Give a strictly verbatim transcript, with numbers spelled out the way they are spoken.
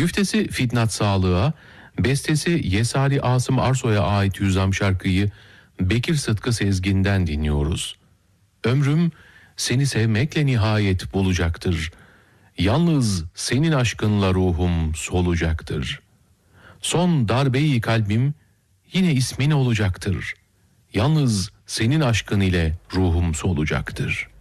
Güftesi Fitnat Sağlık'a, bestesi Yesari Asım Arsoy'a ait Hüzzam şarkıyı Bekir Sıtkı Sezgin'den dinliyoruz. Ömrüm seni sevmekle nihayet bulacaktır. Yalnız senin aşkınla ruhum solacaktır. Son darbeyi kalbim yine ismin olacaktır. Yalnız senin aşkın ile ruhum solacaktır.